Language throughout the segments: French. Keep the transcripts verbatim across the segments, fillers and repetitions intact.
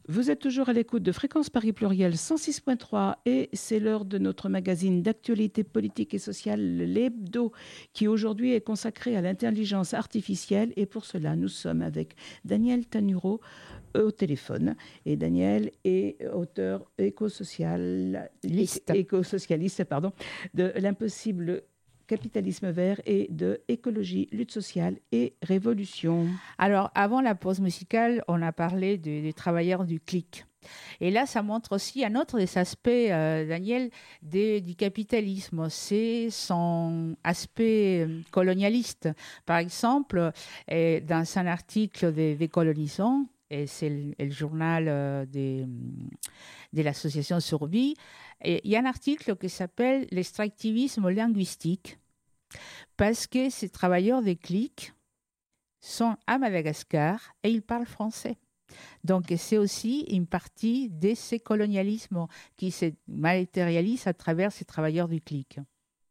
Vous êtes toujours à l'écoute de Fréquence Paris Pluriel cent six point trois et c'est l'heure de notre magazine d'actualité politique et sociale, l'Hebdo, qui aujourd'hui est consacré à l'intelligence artificielle. Et pour cela, nous sommes avec Daniel Tanuro au téléphone. Et Daniel est auteur éco-social, Liste. éco-socialiste pardon, de L'impossible capitalisme vert et de Écologie, lutte sociale et révolution. Alors, avant la pause musicale, on a parlé de- des travailleurs du clic. Et là, ça montre aussi un autre des aspects, euh, Daniel, des- du capitalisme. C'est son aspect euh, colonialiste. Par exemple, euh, dans un article des Décolonisants, et c'est le, le journal euh, des, de l'association Survie, et il y a un article qui s'appelle L'extractivisme linguistique, parce que ces travailleurs des clics sont à Madagascar et ils parlent français. Donc, c'est aussi une partie de ces colonialismes qui se matérialisent à travers ces travailleurs du clic.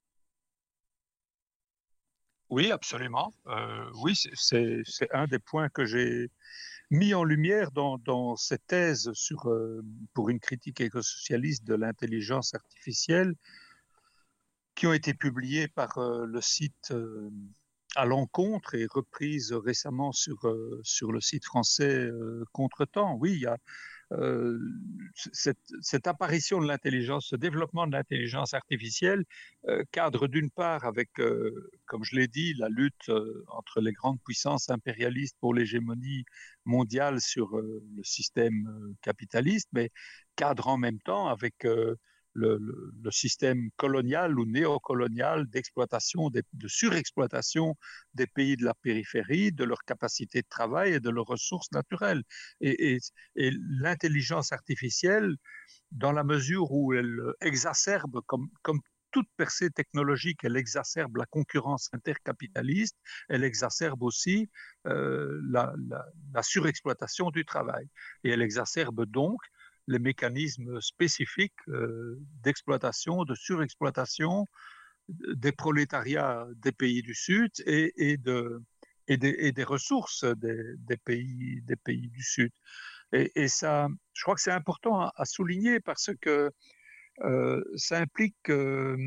Oui, absolument. Euh, oui, c'est- c'est c'est un des points que j'ai mis en lumière dans, dans cette thèse sur, euh, pour une critique éco-socialiste de l'intelligence artificielle, qui ont été publiées par euh, le site euh, à l'encontre et reprises récemment sur, euh, sur le site français euh, Contretemps. Oui, il y a euh, cette, cette apparition de l'intelligence, ce développement de l'intelligence artificielle euh, cadre d'une part avec, euh, comme je l'ai dit, la lutte euh, entre les grandes puissances impérialistes pour l'hégémonie mondiale sur euh, le système euh, capitaliste, mais cadre en même temps avec euh, le, le, le système colonial ou néocolonial d'exploitation, de, de surexploitation des pays de la périphérie, de leur capacité de travail et de leurs ressources naturelles. Et, et, et l'intelligence artificielle, dans la mesure où elle exacerbe, comme, comme toute percée technologique, elle exacerbe la concurrence intercapitaliste, elle exacerbe aussi euh, la, la, la surexploitation du travail. Et elle exacerbe donc les mécanismes spécifiques euh, d'exploitation, de surexploitation des prolétariats des pays du Sud et, et, de, et, des, et des ressources des, des, pays, des pays du Sud. Et, et ça, je crois que c'est important à, à souligner parce que euh, ça implique, euh,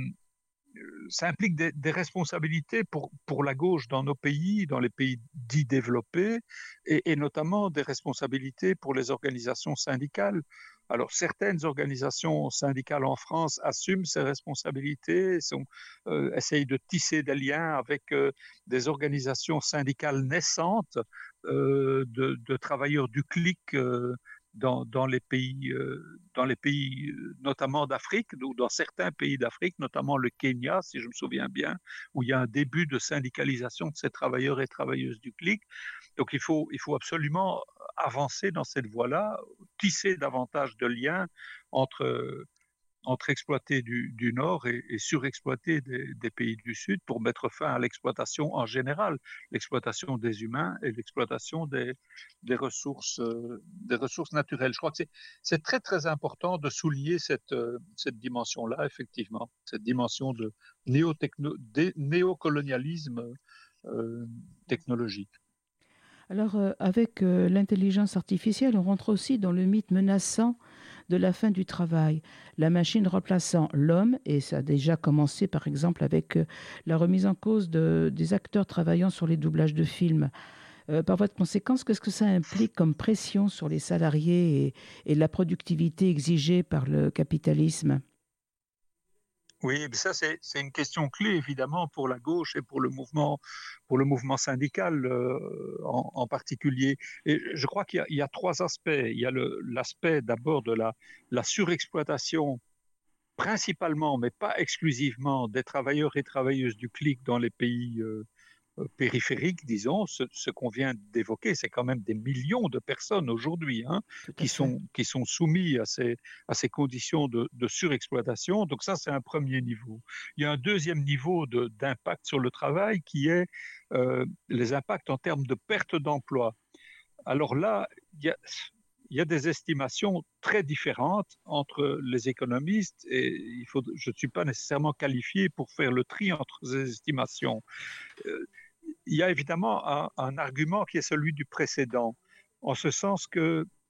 ça implique des, des responsabilités pour, pour la gauche dans nos pays, dans les pays dits développés, et, et notamment des responsabilités pour les organisations syndicales. Alors, certaines organisations syndicales en France assument ces responsabilités, sont, euh, essayent de tisser des liens avec euh, des organisations syndicales naissantes euh, de, de travailleurs du clic euh, dans, dans, les pays, euh, dans les pays, notamment d'Afrique, ou dans certains pays d'Afrique, notamment le Kenya, si je me souviens bien, où il y a un début de syndicalisation de ces travailleurs et travailleuses du clic. Donc il faut, il faut absolument avancer dans cette voie-là, tisser davantage de liens entre, entre exploités du, du Nord et, et surexploités des, des pays du Sud pour mettre fin à l'exploitation en général, l'exploitation des humains et l'exploitation des, des, ressources, euh, des ressources naturelles. Je crois que c'est, c'est très très important de souligner cette, euh, cette dimension-là, effectivement, cette dimension de néo-techno, de néocolonialisme euh, technologique. Alors, euh, avec euh, l'intelligence artificielle, on rentre aussi dans le mythe menaçant de la fin du travail, la machine remplaçant l'homme, et ça a déjà commencé par exemple avec euh, la remise en cause de, des acteurs travaillant sur les doublages de films. Euh, par voie de conséquence, qu'est-ce que ça implique comme pression sur les salariés et, et la productivité exigée par le capitalisme? Oui, mais ça c'est, c'est une question clé évidemment pour la gauche et pour le mouvement, pour le mouvement syndical euh, en, en particulier. Et je crois qu'il y a, il y a trois aspects. Il y a le, l'aspect d'abord de la, la surexploitation, principalement, mais pas exclusivement, des travailleurs et travailleuses du clic dans les pays euh, périphériques, disons, ce, ce qu'on vient d'évoquer, c'est quand même des millions de personnes aujourd'hui hein, Tout à qui, fait. sont, qui sont soumis à ces, à ces conditions de, de surexploitation. Donc ça, c'est un premier niveau. Il y a un deuxième niveau de, d'impact sur le travail qui est euh, les impacts en termes de perte d'emploi. Alors là, il y a, il y a des estimations très différentes entre les économistes et il faut, je ne suis pas nécessairement qualifié pour faire le tri entre ces estimations. Euh, il y a évidemment un, un argument qui est celui du précédent, en ce sens que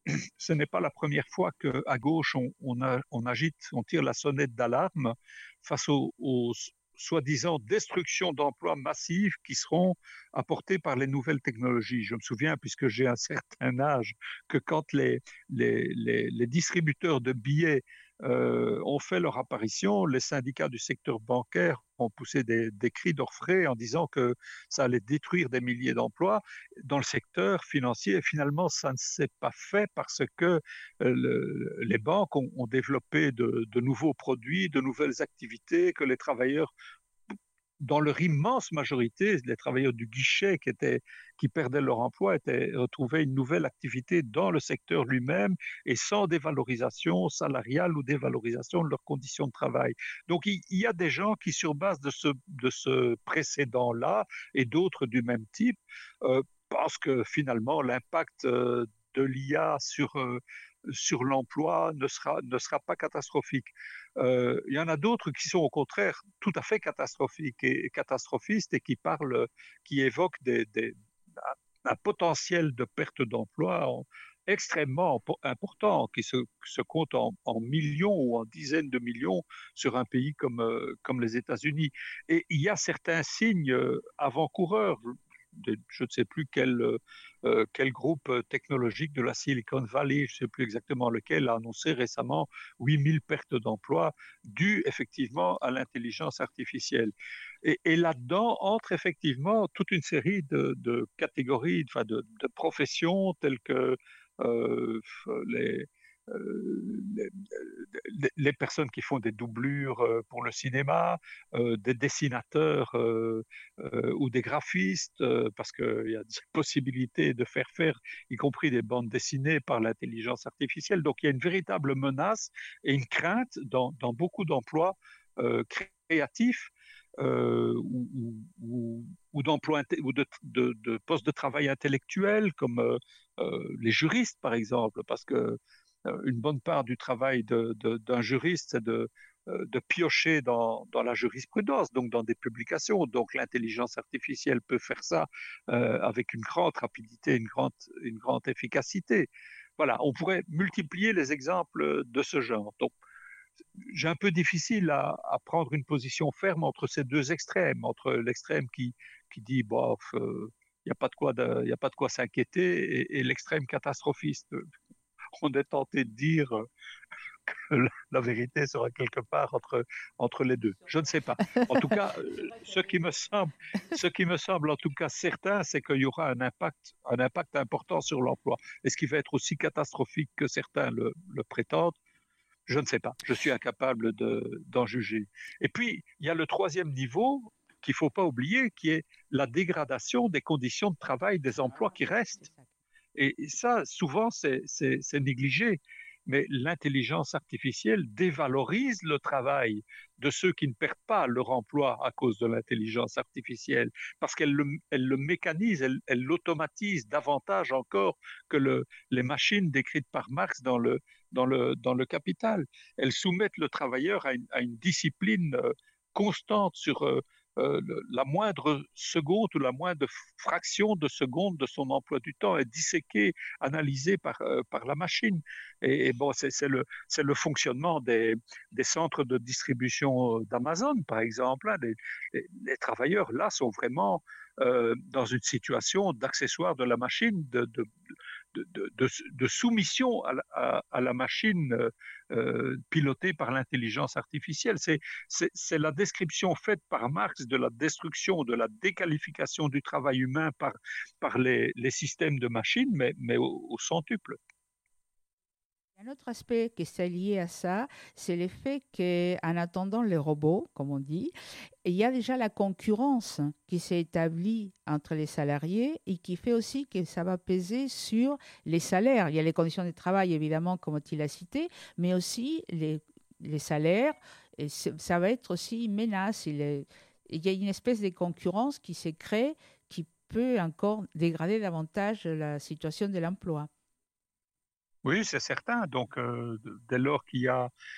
ce n'est pas la première fois qu'à gauche, on, on, a, on agite, on tire la sonnette d'alarme face aux, aux soi-disant destructions d'emplois massives qui seront apportées par les nouvelles technologies. Je me souviens, puisque j'ai un certain âge, que quand les, les, les, les distributeurs de billets euh, ont fait leur apparition, les syndicats du secteur bancaire ont poussé des, des cris d'orfraie en disant que ça allait détruire des milliers d'emplois dans le secteur financier. Et finalement, ça ne s'est pas fait parce que euh, le, les banques ont, ont développé de, de nouveaux produits, de nouvelles activités que les travailleurs, dans leur immense majorité, les travailleurs du guichet qui, étaient, qui perdaient leur emploi étaient retrouvaient une nouvelle activité dans le secteur lui-même et sans dévalorisation salariale ou dévalorisation de leurs conditions de travail. Donc il, il y a des gens qui, sur base de ce, de ce précédent-là et d'autres du même type, euh, pensent que finalement l'impact euh, de l'I A sur... Euh, sur l'emploi ne sera, ne sera pas catastrophique. Euh, il y en a d'autres qui sont au contraire tout à fait catastrophiques et catastrophistes et qui parlent, qui évoquent des, des, un potentiel de perte d'emploi extrêmement important qui se, se compte en, en millions ou en dizaines de millions sur un pays comme, euh, comme les États-Unis. Et il y a certains signes avant-coureurs. Je ne sais plus quel, euh, quel groupe technologique de la Silicon Valley, je ne sais plus exactement lequel, a annoncé récemment huit mille pertes d'emplois dues effectivement à l'intelligence artificielle. Et, et là-dedans entre effectivement toute une série de, de catégories, enfin de, de professions telles que euh, les, les, les personnes qui font des doublures pour le cinéma, euh, des dessinateurs euh, euh, ou des graphistes, euh, parce qu'il y a des possibilités de faire faire, y compris des bandes dessinées par l'intelligence artificielle. Donc il y a une véritable menace et une crainte dans, dans beaucoup d'emplois euh, créatifs euh, ou, ou, ou d'emplois ou de, de, de postes de travail intellectuels comme euh, euh, les juristes par exemple, parce que une bonne part du travail de, de, d'un juriste, c'est de, de piocher dans, dans la jurisprudence, donc dans des publications. Donc l'intelligence artificielle peut faire ça euh, avec une grande rapidité, une grande, une grande efficacité. Voilà, on pourrait multiplier les exemples de ce genre. Donc, j'ai un peu difficile à, à prendre une position ferme entre ces deux extrêmes, entre l'extrême qui, qui dit, bof, il euh, n'y a pas de quoi, de, y a pas de quoi s'inquiéter, et, et l'extrême catastrophiste. On est tenté de dire que la vérité sera quelque part entre, entre les deux. Je ne sais pas. En tout cas, ce qui me semble, ce qui me semble en tout cas certain, c'est qu'il y aura un impact, un impact important sur l'emploi. Est-ce qu'il va être aussi catastrophique que certains le, le prétendent? Je ne sais pas. Je suis incapable de, d'en juger. Et puis, il y a le troisième niveau qu'il ne faut pas oublier, qui est la dégradation des conditions de travail des emplois qui restent. Et ça, souvent, c'est, c'est, c'est négligé. Mais l'intelligence artificielle dévalorise le travail de ceux qui ne perdent pas leur emploi à cause de l'intelligence artificielle, parce qu'elle le, elle le mécanise, elle, elle l'automatise davantage encore que le, les machines décrites par Marx dans le, dans le, dans le Capital. Elles soumettent le travailleur à une, à une discipline euh, constante sur... Euh, Euh, la moindre seconde ou la moindre fraction de seconde de son emploi du temps est disséquée, analysée par, euh, par la machine. Et, et bon, c'est, c'est, le, c'est le fonctionnement des, des centres de distribution d'Amazon, par exemple. Hein. Les, les, les travailleurs, là, sont vraiment euh, dans une situation d'accessoire de la machine, de, de, de, de, de, de soumission à la, à, à la machine euh, pilotée par l'intelligence artificielle. C'est, c'est, c'est la description faite par Marx de la destruction, de la déqualification du travail humain par, par les, les systèmes de machines, mais, mais au, au centuple. Un autre aspect qui est lié à ça, c'est le fait qu'en attendant les robots, comme on dit, il y a déjà la concurrence qui s'est établie entre les salariés et qui fait aussi que ça va peser sur les salaires. Il y a les conditions de travail, évidemment, comme tu l'as cité, mais aussi les, les salaires. Et ça va être aussi une menace. Il, est, il y a une espèce de concurrence qui s'est créée qui peut encore dégrader davantage la situation de l'emploi. Oui, c'est certain. Donc, euh, dès lors qu'il y a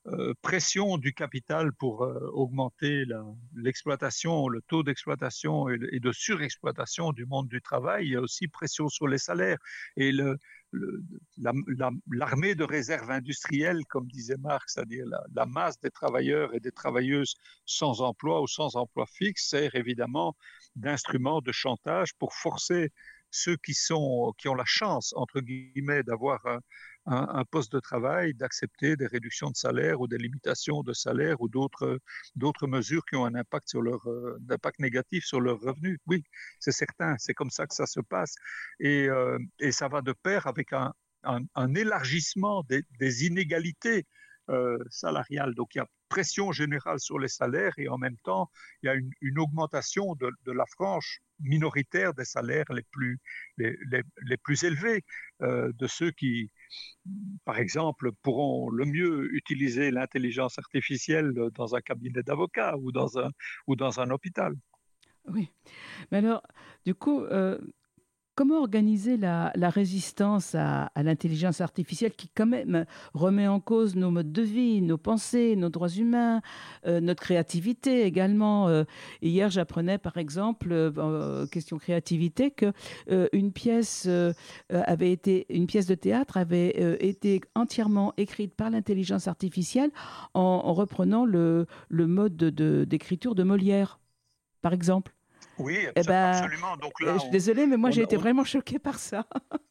euh, pression du capital pour euh, augmenter la, l'exploitation, le taux d'exploitation et, et de surexploitation du monde du travail. Il y a aussi pression sur les salaires. Et le, le, la, la, l'armée de réserve industrielle, comme disait Marx, c'est-à-dire la, la masse des travailleurs et des travailleuses sans emploi ou sans emploi fixe, sert évidemment d'instrument de chantage pour forcer ceux qui, sont, qui ont la chance, entre guillemets, d'avoir un, un, un poste de travail, d'accepter des réductions de salaire ou des limitations de salaire ou d'autres, d'autres mesures qui ont un impact, sur leur, euh, impact négatif sur leurs revenus. Oui, c'est certain, c'est comme ça que ça se passe. Et, euh, et ça va de pair avec un, un, un élargissement des, des inégalités euh, salariales. Donc il y a pression générale sur les salaires et en même temps, il y a une, une augmentation de, de la frange minoritaire des salaires les plus, les, les, les plus élevés, euh, de ceux qui, par exemple, pourront le mieux utiliser l'intelligence artificielle dans un cabinet d'avocat ou dans un, ou dans un hôpital. Oui. Mais alors, du coup, euh, comment organiser la, la résistance à, à l'intelligence artificielle qui quand même remet en cause nos modes de vie, nos pensées, nos droits humains, euh, notre créativité également. Euh, hier, j'apprenais par exemple, euh, question créativité, que euh, une pièce euh, avait été, une pièce de théâtre avait euh, été entièrement écrite par l'intelligence artificielle en, en reprenant le, le mode de, de, d'écriture de Molière, par exemple. Oui, Eh ben, absolument. Donc euh, je là, suis on, désolée, mais moi on, j'ai été on, vraiment choquée par ça.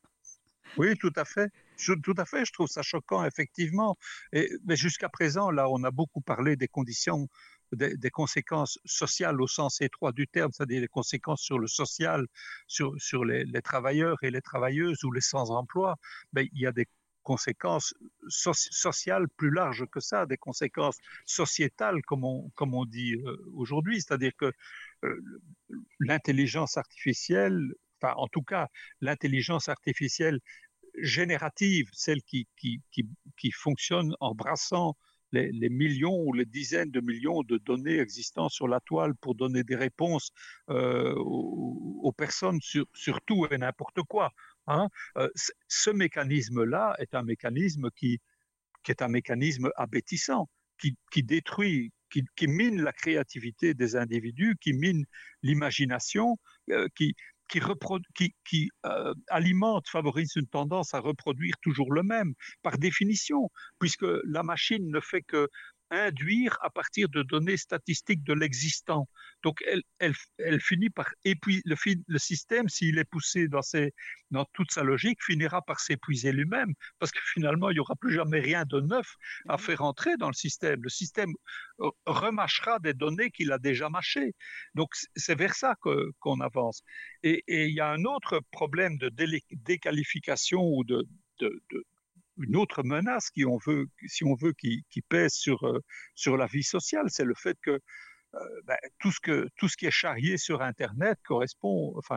oui, tout à fait. Je, tout à fait, je trouve ça choquant, effectivement. Et, mais jusqu'à présent, là, on a beaucoup parlé des conditions, des, des conséquences sociales au sens étroit du terme, c'est-à-dire les conséquences sur le social, sur, sur les, les travailleurs et les travailleuses ou les sans-emploi. Mais il y a des conséquences so- sociales plus larges que ça, des conséquences sociétales, comme on, comme on dit euh, aujourd'hui. C'est-à-dire que euh, l'intelligence artificielle, enfin, en tout cas, l'intelligence artificielle générative, celle qui, qui, qui, qui fonctionne en brassant les, les, millions ou les dizaines de millions de données existant sur la toile pour donner des réponses euh, aux, aux personnes sur, sur tout et n'importe quoi. Hein. Euh, ce mécanisme-là est un mécanisme qui, qui est un mécanisme abétissant, qui, qui détruit, qui, qui mine la créativité des individus, qui mine l'imagination, euh, qui, qui, qui, qui euh, alimente, favorise une tendance à reproduire toujours le même, par définition, puisque la machine ne fait que induire à partir de données statistiques de l'existant. Donc, elle, elle, elle finit par épuiser, le, le système, s'il est poussé dans, ses, dans toute sa logique, finira par s'épuiser lui-même, parce que finalement, il n'y aura plus jamais rien de neuf à faire entrer dans le système. Le système remâchera des données qu'il a déjà mâchées. Donc, c'est vers ça que, qu'on avance. Et, et il y a un autre problème de dé, déqualification ou de, de, de une autre menace, qui on veut, si on veut, qui, qui pèse sur, euh, sur la vie sociale, c'est le fait que, euh, ben, tout, ce que tout ce qui est charrié sur Internet correspond, enfin,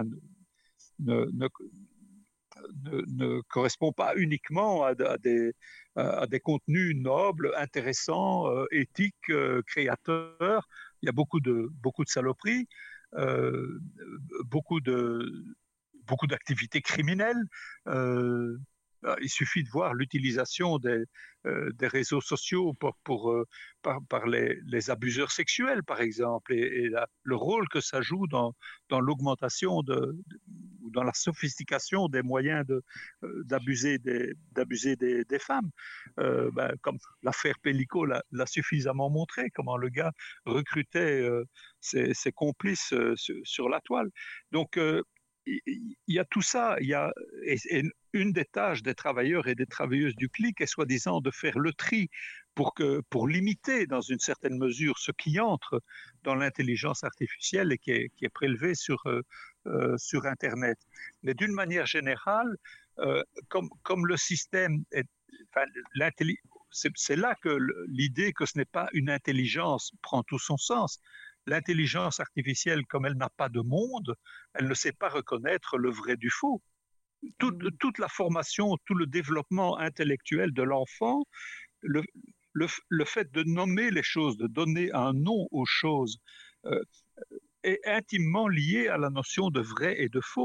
ne, ne, ne, ne correspond pas uniquement à, à, des, à des contenus nobles, intéressants, euh, éthiques, euh, créateurs. Il y a beaucoup de, beaucoup de saloperies, euh, beaucoup de, beaucoup d'activités criminelles. Euh, Il suffit de voir l'utilisation des, euh, des réseaux sociaux pour, pour, euh, par, par les, les abuseurs sexuels, par exemple, et, et la, le rôle que ça joue dans, dans l'augmentation de, de, ou dans la sophistication des moyens de, euh, d'abuser, des, d'abuser des, des femmes. Euh, ben, comme l'affaire Pellico l'a, l'a suffisamment montré, comment le gars recrutait euh, ses, ses complices euh, sur, sur la toile. Donc, euh, il y a tout ça, il y a, et, et une des tâches des travailleurs et des travailleuses du clic est soi-disant de faire le tri pour, que, pour limiter dans une certaine mesure ce qui entre dans l'intelligence artificielle et qui est, qui est prélevé sur, euh, sur Internet. Mais d'une manière générale, euh, comme, comme le système est, enfin, c'est, c'est là que l'idée que ce n'est pas une intelligence prend tout son sens. L'intelligence artificielle, comme elle n'a pas de monde, elle ne sait pas reconnaître le vrai du faux. Toute, toute la formation, tout le développement intellectuel de l'enfant, le, le, le fait de nommer les choses, de donner un nom aux choses, euh, est intimement lié à la notion de vrai et de faux.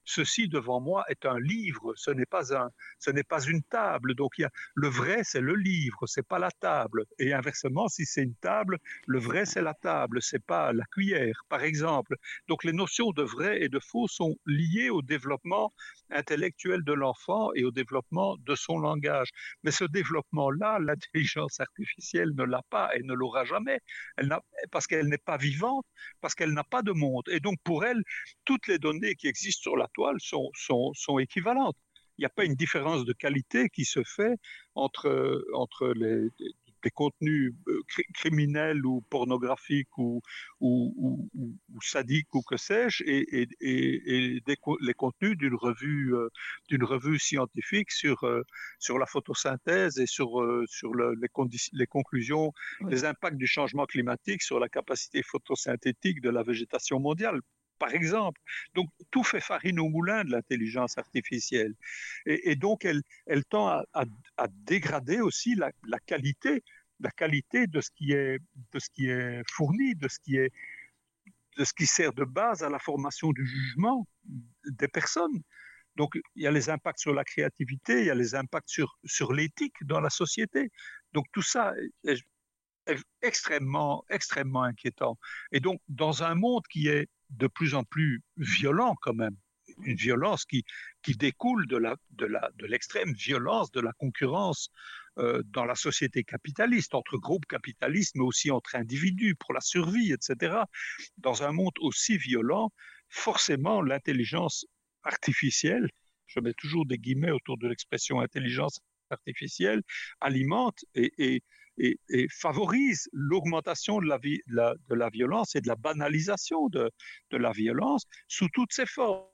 ceci devant moi est un livre, ce n'est pas, un, ce n'est pas une table. Donc il y a, le vrai, c'est le livre, c'est pas la table. Et inversement, si c'est une table, le vrai, c'est la table, c'est pas la cuillère, par exemple. Donc les notions de vrai et de faux sont liées au développement intellectuel de l'enfant et au développement de son langage. Mais ce développement-là, l'intelligence artificielle ne l'a pas et ne l'aura jamais, elle n'a, parce qu'elle n'est pas vivante, parce qu'elle n'a pas de monde. Et donc pour elle, toutes les données qui existent sur la toile sont, sont, sont équivalentes. Il n'y a pas une différence de qualité qui se fait entre, entre les, des contenus criminels ou pornographiques ou, ou, ou, ou sadiques ou que sais-je, et, et, et, et des, les contenus d'une revue, euh, d'une revue scientifique sur, euh, sur la photosynthèse et sur, euh, sur le, les, condi- les conclusions, oui. les impacts du changement climatique sur la capacité photosynthétique de la végétation mondiale, par exemple. Donc, tout fait farine au moulin de l'intelligence artificielle. Et, et donc, elle, elle tend à, à, à dégrader aussi la, la qualité, la qualité de ce qui est, de ce qui est fourni, de ce qui est, de ce qui sert de base à la formation du jugement des personnes. Donc, il y a les impacts sur la créativité, il y a les impacts sur, sur l'éthique dans la société. Donc, tout ça est, est extrêmement, extrêmement inquiétant. Et donc, dans un monde qui est de plus en plus violent quand même, une violence qui, qui découle de, la, de, la, de l'extrême violence de la concurrence euh, dans la société capitaliste, entre groupes capitalistes, mais aussi entre individus pour la survie, et cetera. Dans un monde aussi violent, forcément, l'intelligence artificielle, je mets toujours des guillemets autour de l'expression intelligence artificielle, alimente et, et Et, et favorise l'augmentation de la, vi- la, de la violence et de la banalisation de, de la violence sous toutes ses formes,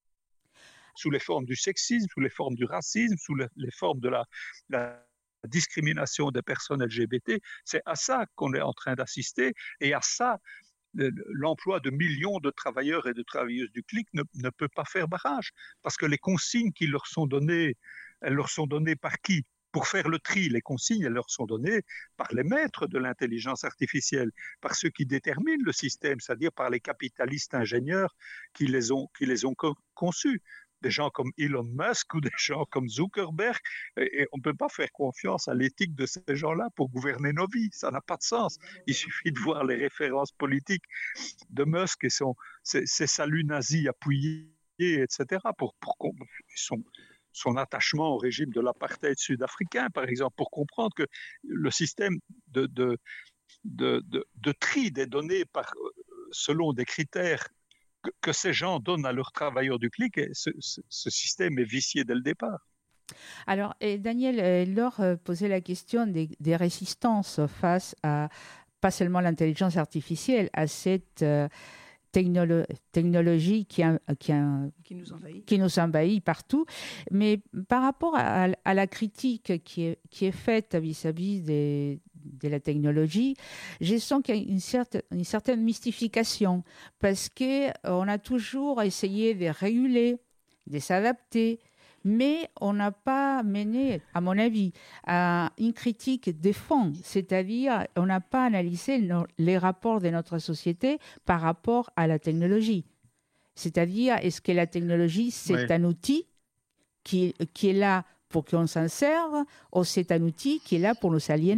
sous les formes du sexisme, sous les formes du racisme, sous les, les formes de la, la discrimination des personnes L G B T. C'est à ça qu'on est en train d'assister et à ça, l'emploi de millions de travailleurs et de travailleuses du clic ne, ne peut pas faire barrage parce que les consignes qui leur sont données, elles leur sont données par qui ? Pour faire le tri, les consignes, elles leur sont données par les maîtres de l'intelligence artificielle, par ceux qui déterminent le système, c'est-à-dire par les capitalistes ingénieurs qui les ont, qui les ont conçus. Des gens comme Elon Musk ou des gens comme Zuckerberg, et, et on ne peut pas faire confiance à l'éthique de ces gens-là pour gouverner nos vies, ça n'a pas de sens. Il suffit de voir les références politiques de Musk et son, ses, ses saluts nazis appuyés, et cetera, pour, pour qu'on... Son, son attachement au régime de l'apartheid sud-africain, par exemple, pour comprendre que le système de, de, de, de, de tri des données par, selon des critères que, que ces gens donnent à leurs travailleurs du clic, ce, ce, ce système est vicié dès le départ. Alors, et Daniel, Laure posait la question des, des résistances face à, pas seulement l'intelligence artificielle, à cette... Euh, Technolo- technologie qui, a, qui, a, qui, nous envahit. qui nous envahit partout. Mais par rapport à, à la critique qui est, qui est faite vis-à-vis des, de la technologie, je sens qu'il y a une, certain, une certaine mystification parce qu'on a toujours essayé de réguler, de s'adapter, mais on n'a pas mené, à mon avis, à une critique de fond, c'est-à-dire on n'a pas analysé nos, les rapports de notre société par rapport à la technologie. C'est-à-dire, est-ce que la technologie, c'est oui. un outil qui, qui est là pour qu'on s'en serve, ou c'est un outil qui est là pour nous aliéner ?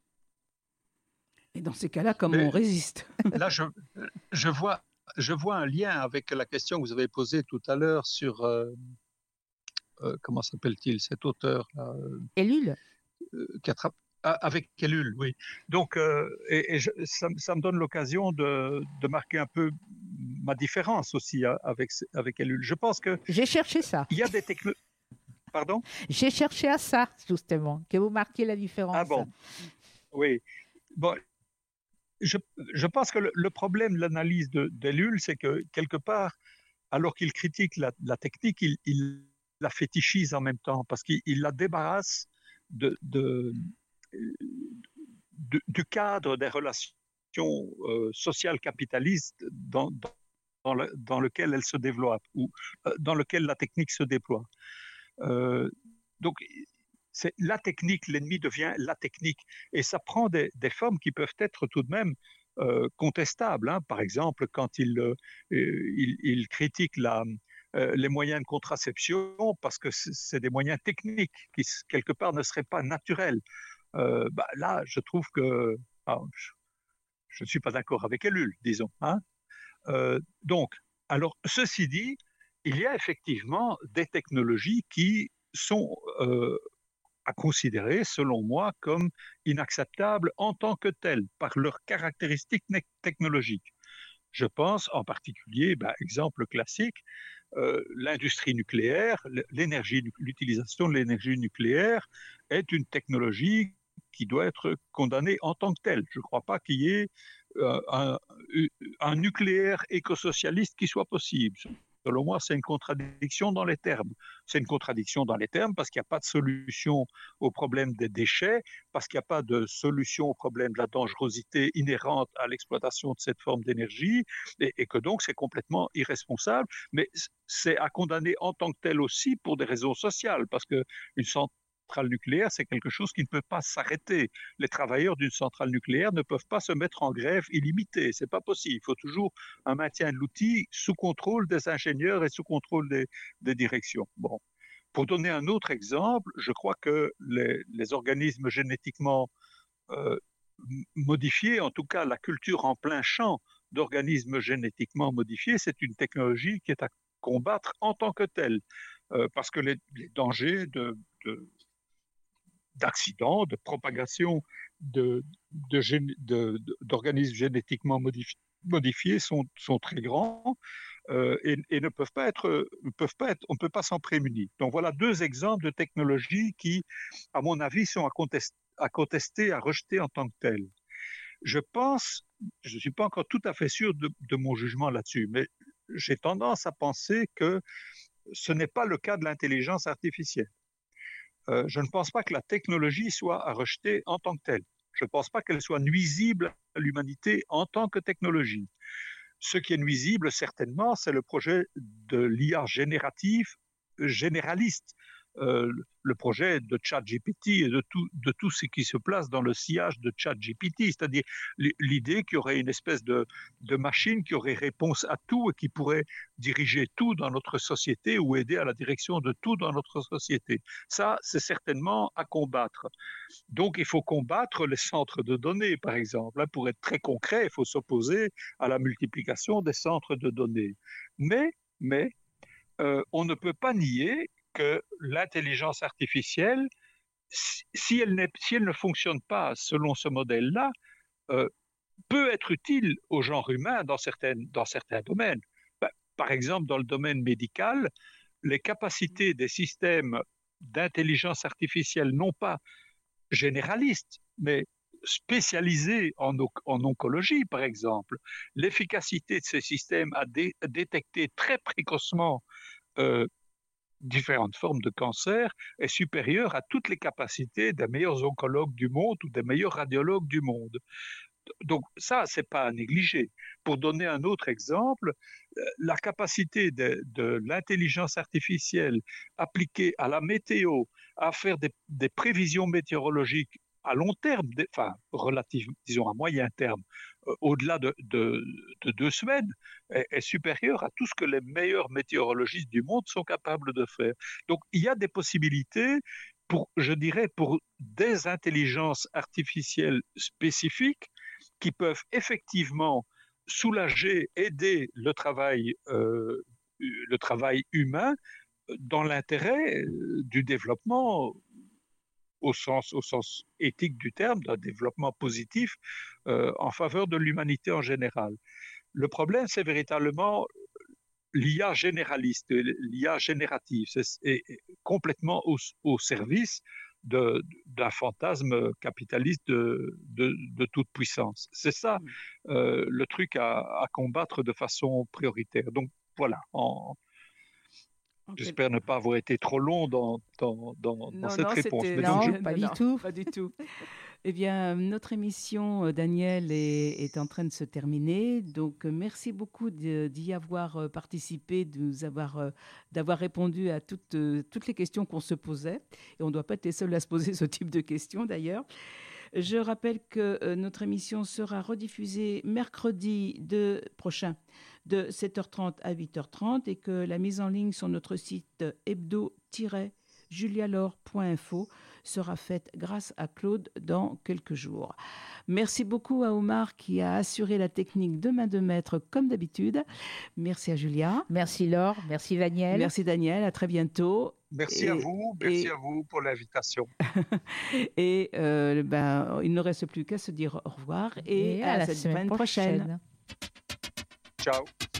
Et dans ces cas-là, comment mais on résiste ? Là, je, je, vois, je vois un lien avec la question que vous avez posée tout à l'heure sur... Euh, Euh, comment s'appelle-t-il cet auteur là, Ellul euh, qui attrape, ah, avec Ellul, oui. Donc, euh, et, et je, ça, ça me donne l'occasion de, de marquer un peu ma différence aussi avec, avec Ellul. Je pense que... J'ai cherché ça. Il y a des technologies... Pardon ? J'ai cherché à ça, justement, que vous marquiez la différence. Ah bon ? Oui. Bon, je, je pense que le, le problème de l'analyse de, d'Ellul, c'est que, quelque part, alors qu'il critique la, la technique, il... il la fétichise en même temps, parce qu'il la débarrasse de, de, de, du cadre des relations euh, sociales capitalistes dans, dans, le, dans lequel elle se développe, ou euh, dans lequel la technique se déploie. Euh, donc, c'est la technique, l'ennemi devient la technique, et ça prend des, des formes qui peuvent être tout de même euh, contestables. Hein. Par exemple, quand il, euh, il, il critique la... euh, les moyens de contraception parce que c'est des moyens techniques qui, quelque part, ne seraient pas naturels. Euh, bah, là, je trouve que ah, je ne suis pas d'accord avec Ellul, disons. Hein. Euh, donc, alors, ceci dit, il y a effectivement des technologies qui sont euh, à considérer, selon moi, comme inacceptables en tant que telles, par leurs caractéristiques technologiques. Je pense en particulier, ben, exemple classique, euh, l'industrie nucléaire, l'énergie, l'utilisation de l'énergie nucléaire est une technologie qui doit être condamnée en tant que telle. Je ne crois pas qu'il y ait euh, un, un nucléaire écosocialiste qui soit possible. Selon moi, c'est une contradiction dans les termes. C'est une contradiction dans les termes parce qu'il n'y a pas de solution au problème des déchets, parce qu'il n'y a pas de solution au problème de la dangerosité inhérente à l'exploitation de cette forme d'énergie, et, et que donc c'est complètement irresponsable. Mais c'est à condamner en tant que tel aussi pour des raisons sociales, parce qu'une centrale nucléaire, c'est quelque chose qui ne peut pas s'arrêter. Les travailleurs d'une centrale nucléaire ne peuvent pas se mettre en grève illimitée. C'est pas possible. Il faut toujours un maintien de l'outil sous contrôle des ingénieurs et sous contrôle des, des directions. Bon. Pour donner un autre exemple, je crois que les, les organismes génétiquement euh, modifiés, en tout cas la culture en plein champ d'organismes génétiquement modifiés, c'est une technologie qui est à combattre en tant que telle. Euh, parce que les, les dangers de, de d'accidents, de propagation de, de gén- de, de, d'organismes génétiquement modifiés, modifiés sont, sont très grands euh, et, et ne peuvent pas être, ne peuvent pas être, on ne peut pas s'en prémunir. Donc voilà deux exemples de technologies qui, à mon avis, sont à contester, à contester, à rejeter en tant que telles. Je pense, je ne suis pas encore tout à fait sûr de, de mon jugement là-dessus, mais j'ai tendance à penser que ce n'est pas le cas de l'intelligence artificielle. Euh, je ne pense pas que la technologie soit à rejeter en tant que telle. Je ne pense pas qu'elle soit nuisible à l'humanité en tant que technologie. Ce qui est nuisible, certainement, c'est le projet de l'I A génératif généraliste, euh, le projet de ChatGPT et de tout, de tout ce qui se place dans le sillage de ChatGPT, c'est-à-dire l'idée qu'il y aurait une espèce de, de machine qui aurait réponse à tout et qui pourrait diriger tout dans notre société ou aider à la direction de tout dans notre société. Ça, c'est certainement à combattre. Donc, il faut combattre les centres de données, par exemple. Pour être très concret, il faut s'opposer à la multiplication des centres de données. Mais, mais euh, on ne peut pas nier que l'intelligence artificielle, si elle, si elle ne fonctionne pas selon ce modèle-là, euh, peut être utile au genre humain dans, certaines, dans certains domaines. Ben, par exemple, dans le domaine médical, les capacités des systèmes d'intelligence artificielle, non pas généralistes, mais spécialisés en, en oncologie, par exemple, l'efficacité de ces systèmes à, dé, à détecter très précocement euh, différentes formes de cancer est supérieure à toutes les capacités des meilleurs oncologues du monde ou des meilleurs radiologues du monde. Donc ça, c'est pas à négliger. Pour donner un autre exemple, la capacité de, de l'intelligence artificielle appliquée à la météo, à faire des, des prévisions météorologiques à long terme, enfin relative, disons à moyen terme, euh, au-delà de, de, de, deux semaines, est, est supérieure à tout ce que les meilleurs météorologistes du monde sont capables de faire. Donc il y a des possibilités pour, je dirais, pour des intelligences artificielles spécifiques qui peuvent effectivement soulager, aider le travail, euh, le travail humain dans l'intérêt du développement au sens, au sens éthique du terme, d'un développement positif euh, en faveur de l'humanité en général. Le problème, c'est véritablement l'I A généraliste, l'I A générative, c'est est complètement au, au service d'un fantasme capitaliste de, de, de toute puissance. C'est ça euh, le truc à, à combattre de façon prioritaire. Donc voilà, en, Okay. J'espère ne pas avoir été trop long dans, dans, dans, dans cette non, réponse. Mais non, donc, je... pas, non, du non, tout. pas du tout. Eh bien, notre émission, Daniel, est, est en train de se terminer. Donc, merci beaucoup d'y avoir participé, de nous avoir, d'avoir répondu à toutes, toutes les questions qu'on se posait. Et on ne doit pas être les seuls à se poser ce type de questions, d'ailleurs. Je rappelle que euh, notre émission sera rediffusée mercredi de, prochain de sept heures trente à huit heures trente et que la mise en ligne sur notre site hebdo tiret julialore point info sera faite grâce à Claude dans quelques jours. Merci beaucoup à Omar qui a assuré la technique de main de maître comme d'habitude. Merci à Julia. Merci Laure, merci Daniel. Merci Daniel, à très bientôt. Merci et, à vous, merci et, à vous pour l'invitation. et euh, ben, il ne reste plus qu'à se dire au revoir et, et à, à la semaine, semaine prochaine. prochaine. Ciao.